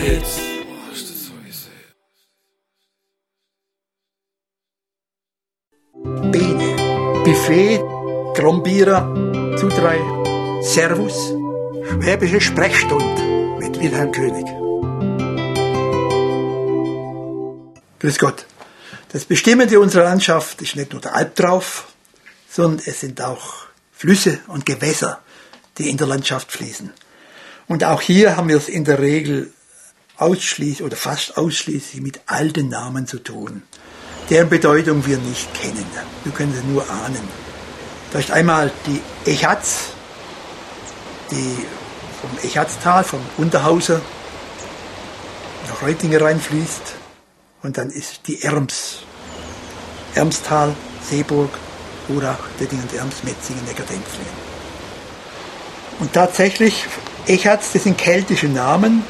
Hits. Oh, ist das so gesehen. Bene, Buffet, Trombierer, Zudrei, Servus, Schwäbische Sprechstunde mit Wilhelm König. Grüß Gott. Das Bestimmende unserer Landschaft ist nicht nur der Alp drauf, sondern es sind auch Flüsse und Gewässer, die in der Landschaft fließen. Und auch hier haben wir es in der Regel ausschließlich oder fast ausschließlich mit alten Namen zu tun, deren Bedeutung wir nicht kennen. Wir können sie nur ahnen. Da ist einmal die Echatz, die vom Echatztal, vom Unterhauser nach Reutingen reinfließt. Und dann ist die Erms. Ermstal, Seeburg, Urach, Dettingen und Erms, Metzingen, Neckar-Dempflingen. Und tatsächlich, Echatz, das sind keltische Namen.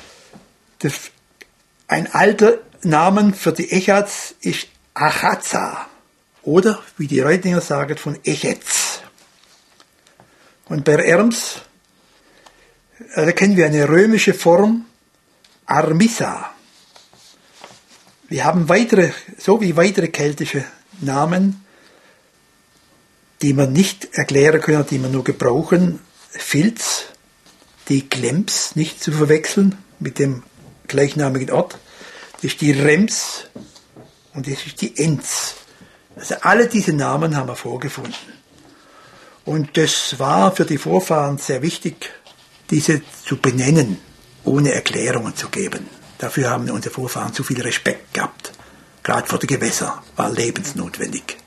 Ein alter Name für die Echatz ist Achatza. Oder, wie die Reutinger sagen, von Echetz. Und bei Erms, da kennen wir eine römische Form, Armissa. Wir haben weitere keltische Namen, die man nicht erklären können, die man nur gebrauchen. Filz, die Glems, nicht zu verwechseln mit dem gleichnamigen Ort. Das ist die Rems und das ist die Enz. Also alle diese Namen haben wir vorgefunden. Und das war für die Vorfahren sehr wichtig, diese zu benennen, ohne Erklärungen zu geben. Dafür haben unsere Vorfahren zu viel Respekt gehabt. Gerade vor den Gewässern war lebensnotwendig.